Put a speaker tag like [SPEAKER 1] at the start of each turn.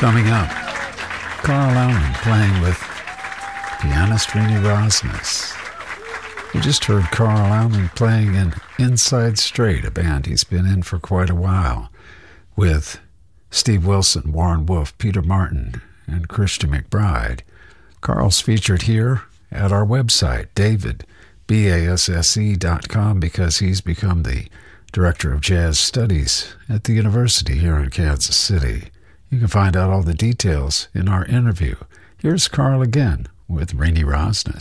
[SPEAKER 1] Coming up, Carl Allen playing with pianist Rennie Rosnes. We just heard Carl Allen playing in Inside Straight, a band he's been in for quite a while, with Steve Wilson, Warren Wolf, Peter Martin, and Christian McBride. Carl's featured here at our website, davidbasse.com, because he's become the Director of Jazz Studies at the university here in Kansas City. You can find out all the details in our interview. Here's Carl again with Rennie Rosnes.